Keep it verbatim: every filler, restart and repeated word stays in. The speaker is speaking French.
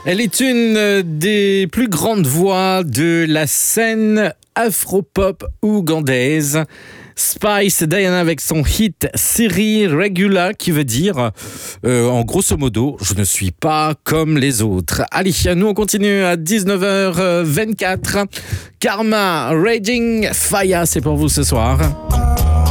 Elle est une des plus grandes voix de la scène afro-pop ougandaise. Spice Diana avec son hit Siri Regula qui veut dire euh, en grosso modo je ne suis pas comme les autres. Allez, nous on continue à dix-neuf heures vingt-quatre. Karma Raging Fire, c'est pour vous ce soir.